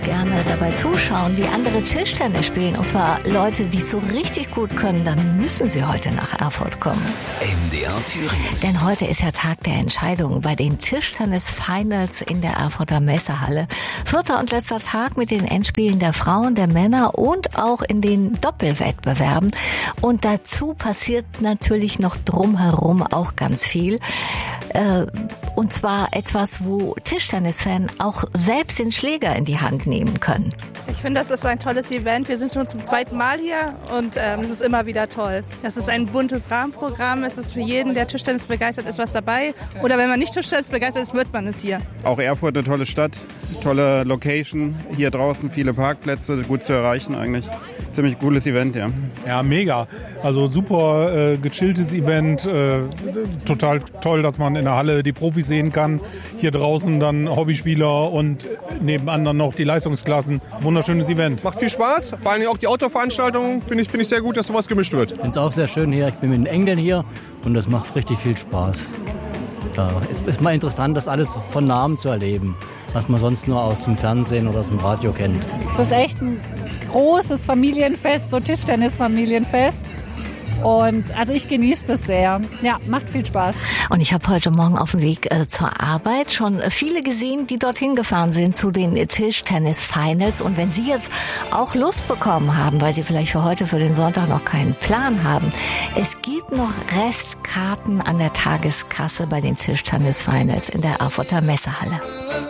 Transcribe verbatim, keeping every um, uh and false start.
Gerne dabei zuschauen, wie andere Tischtennis spielen, und zwar Leute, die es so richtig gut können, dann müssen sie heute nach Erfurt kommen. M D R Thüringen. Denn heute ist ja Tag der Entscheidung bei den Tischtennis-Finals in der Erfurter Messehalle. Vierter und letzter Tag mit den Endspielen der Frauen, der Männer und auch in den Doppelwettbewerben. Und dazu passiert natürlich noch drumherum auch ganz viel. Äh, und zwar etwas, wo Tischtennisfans auch selbst den Schläger in die Hand nehmen können. Ich finde, das ist ein tolles Event. Wir sind schon zum zweiten Mal hier und ähm, es ist immer wieder toll. Das ist ein buntes Rahmenprogramm. Es ist für jeden, der Tischtennis begeistert ist, was dabei. Oder wenn man nicht Tischtennis begeistert ist, wird man es hier. Auch Erfurt eine tolle Stadt, tolle Location. Hier draußen viele Parkplätze, gut zu erreichen eigentlich. Ziemlich cooles Event, ja. Ja, mega. Also super äh, gechilltes Event. Äh, total toll, dass man in der Halle die Profis sehen kann. Hier draußen dann Hobbyspieler und nebenan dann noch die Leistungsklassen. Wunderschönes Event. Macht viel Spaß. Vor allem auch die Outdoor-Veranstaltungen finde ich, finde ich sehr gut, dass sowas gemischt wird. Ich finde es auch sehr schön hier. Ich bin mit den Enkeln hier und das macht richtig viel Spaß. Ja, es ist mal interessant, das alles von Namen zu erleben, was man sonst nur aus dem Fernsehen oder aus dem Radio kennt. Es ist echt ein großes Familienfest, so Tischtennis-Familienfest. Und also ich genieße das sehr. Ja, macht viel Spaß. Und ich habe heute Morgen auf dem Weg äh, zur Arbeit schon viele gesehen, die dorthin gefahren sind zu den Tischtennis-Finals. Und wenn Sie jetzt auch Lust bekommen haben, weil Sie vielleicht für heute, für den Sonntag noch keinen Plan haben, es gibt noch Restkarten an der Tageskasse bei den Tischtennis-Finals in der Erfurter Messehalle.